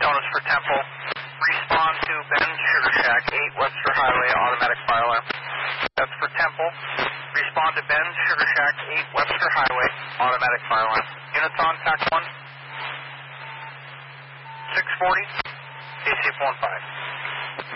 Donuts for Temple. Respond to Ben Sugar Shack, 8 Webster Highway, automatic fire alarm. That's for Temple. Respond to Ben Sugar Shack, 8 Webster Highway, automatic fire alarm. Units on, TAC 1. 640, KC 15.